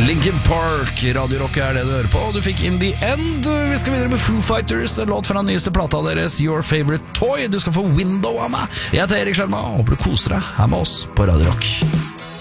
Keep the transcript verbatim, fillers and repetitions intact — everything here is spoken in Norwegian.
Linkin Park, Radio Rock er det du hører på. Du fikk In The End. Vi skal videre med Foo Fighters, en låt fra den nyeste plata deres, Your Favorite Toy. Du skal få Window av meg. Jeg heter Erik Skjerma, håper du koser deg her med oss på Radio Rock.